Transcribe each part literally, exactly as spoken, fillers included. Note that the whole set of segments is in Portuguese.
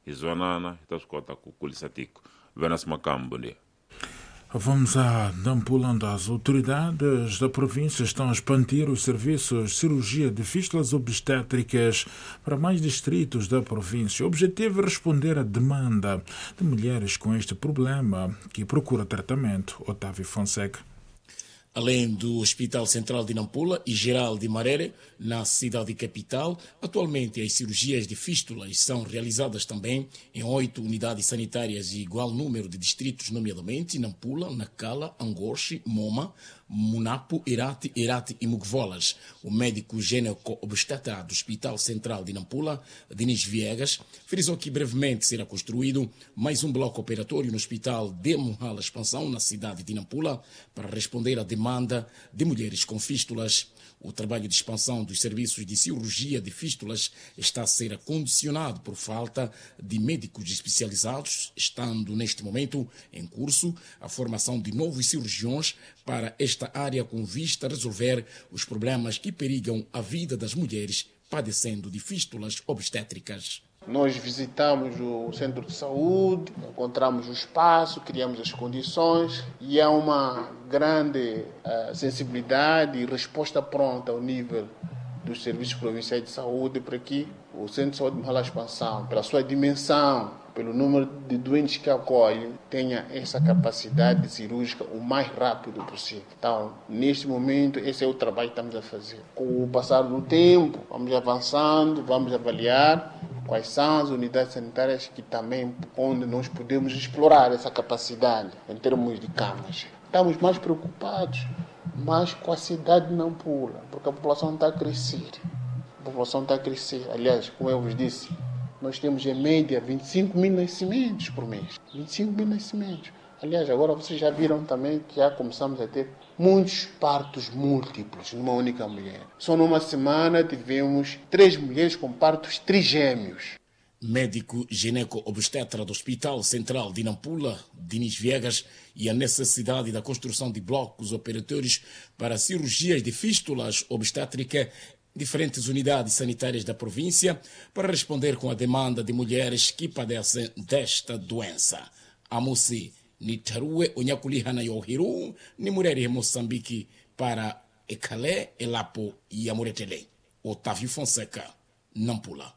Izuanana, Itascota, Culisatico. Venas Macambo, bom dia. Vamos a Nampula. As autoridades da província estão a expandir os serviços de cirurgia de fístulas obstétricas para mais distritos da província. O objetivo é responder à demanda de mulheres com este problema que procura tratamento. Otávio Fonseca. Além do Hospital Central de Nampula e Geral de Marere, na cidade capital, atualmente as cirurgias de fístulas são realizadas também em oito unidades sanitárias e igual número de distritos, nomeadamente Nampula, Nacala, Angoche, Moma, Munapo, Irati, Irati e Mugvolas. O médico gineco-obstetra do Hospital Central de Nampula, Dinis Viegas, frisou que brevemente será construído mais um bloco operatório no Hospital de Muhala Expansão, na cidade de Nampula, para responder à demanda de mulheres com fístulas. O trabalho de expansão dos serviços de cirurgia de fístulas está a ser condicionado por falta de médicos especializados, estando neste momento em curso a formação de novos cirurgiões para esta área com vista a resolver os problemas que perigam a vida das mulheres padecendo de fístulas obstétricas. Nós visitamos o centro de saúde, encontramos o espaço, criamos as condições e há uma grande uh, sensibilidade e resposta pronta ao nível dos serviços provinciais de saúde para que o Centro de Saúde de Muhala Expansão, pela sua dimensão, pelo número de doentes que acolhe, tenha essa capacidade cirúrgica o mais rápido possível. Então, neste momento, esse é o trabalho que estamos a fazer. Com o passar do tempo, vamos avançando, vamos avaliar quais são as unidades sanitárias que também, onde nós podemos explorar essa capacidade em termos de camas. Estamos mais preocupados, mas com a cidade de Nampula, porque a população está a crescer. A população está a crescer. Aliás, como eu vos disse, nós temos em média vinte e cinco mil nascimentos por mês. vinte e cinco mil nascimentos. Aliás, agora vocês já viram também que já começamos a ter muitos partos múltiplos numa única mulher. Só numa semana tivemos três mulheres com partos trigêmeos. Médico gineco-obstetra do Hospital Central de Nampula, Dinis Viegas, e a necessidade da construção de blocos operatórios para cirurgias de fístulas obstétricas em diferentes unidades sanitárias da província para responder com a demanda de mulheres que padecem desta doença. Amosi Nitarue Onyakulihana Yohiru, ni mulheres Moçambique para Ecalé, Elapo e Amoretele. Otávio Fonseca, Nampula.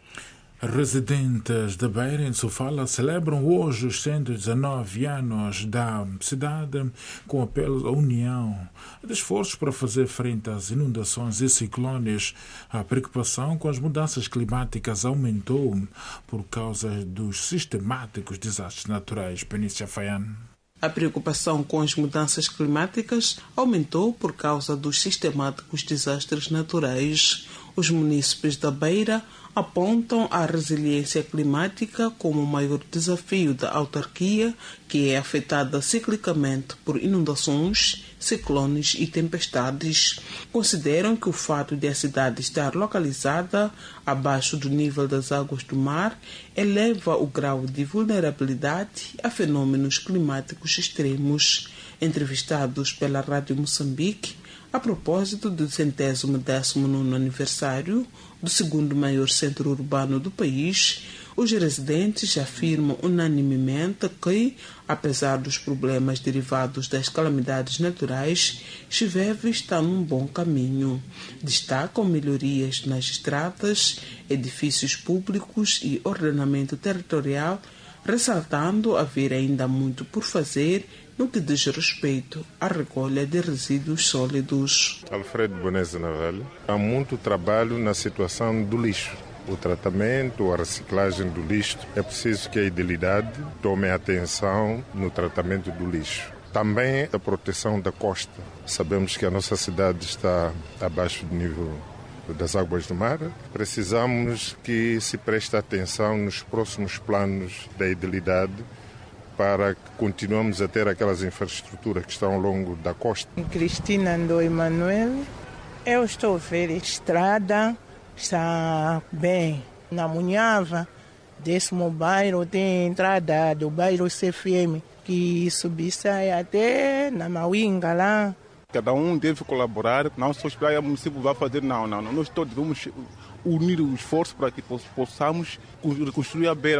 Residentes de Beira, em Sofala, celebram hoje os cento e dezenove anos da cidade com apelo à união de esforços para fazer frente às inundações e ciclones. A preocupação com as mudanças climáticas aumentou por causa dos sistemáticos desastres naturais. Penícia Faian. A preocupação com as mudanças climáticas aumentou por causa dos sistemáticos desastres naturais. Os munícipes da Beira apontam a resiliência climática como o maior desafio da autarquia, que é afetada ciclicamente por inundações, ciclones e tempestades. Consideram que o fato de a cidade estar localizada abaixo do nível das águas do mar eleva o grau de vulnerabilidade a fenômenos climáticos extremos. Entrevistados pela Rádio Moçambique, a propósito do centésimo décimo nono aniversário do segundo maior centro urbano do país, os residentes afirmam unanimemente que, apesar dos problemas derivados das calamidades naturais, Chiveve está num bom caminho. Destacam melhorias nas estradas, edifícios públicos e ordenamento territorial, ressaltando haver ainda muito por fazer no que diz respeito à recolha de resíduos sólidos. Alfredo Bonese Navel, há muito trabalho na situação do lixo. O tratamento, a reciclagem do lixo, é preciso que a idilidade tome atenção no tratamento do lixo. Também a proteção da costa. Sabemos que a nossa cidade está abaixo do nível das águas do mar. Precisamos que se preste atenção nos próximos planos da idilidade para que continuemos a ter aquelas infraestruturas que estão ao longo da costa. Cristina Ndo Emanuel, eu estou a ver a estrada, está bem. Na Munhava, décimo bairro, tem entrada do bairro C F M, que subir sai até na Mauinga lá. Cada um deve colaborar, não só esperar o município vai fazer, não, não, não. Nós todos vamos unir o esforço para que possamos reconstruir a Beira.